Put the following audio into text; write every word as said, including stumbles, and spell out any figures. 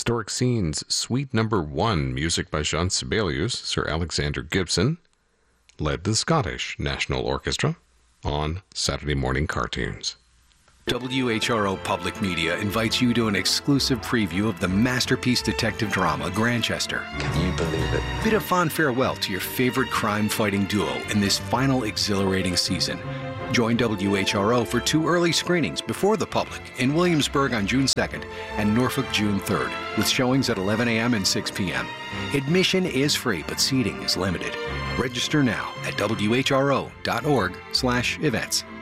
Historic Scenes, Suite Number One, music by Jean Sibelius, Sir Alexander Gibson, led the Scottish National Orchestra on Saturday morning cartoons. W H R O Public Media invites you to an exclusive preview of the masterpiece detective drama Grantchester. Can you believe it? Bid a fond farewell to your favorite crime-fighting duo in this final exhilarating season. Join W H R O for two early screenings before the public in Williamsburg on June second and Norfolk June third, with showings at eleven a.m. and six p.m. Admission is free, but seating is limited. Register now at W H R O dot org slash events.